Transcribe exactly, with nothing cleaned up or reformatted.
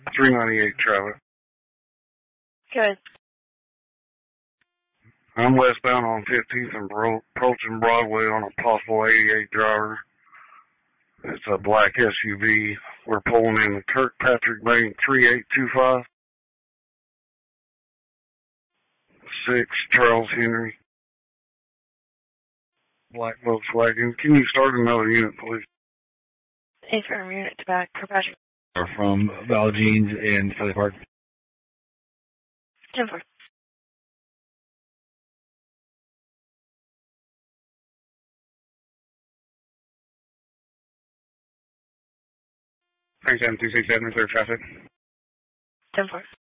three ninety-eight traffic. Good. I'm westbound on fifteenth and bro- approaching Broadway on a possible eighty-eight driver. It's a black S U V. We're pulling in the Kirkpatrick Bank three eight two five. six Charles Henry. Black Volkswagen. Can you start another unit, please? A firm unit to back Kirkpatrick. From Valjeans in Philly Park. ten four. three seven two six seven, clear traffic. ten four.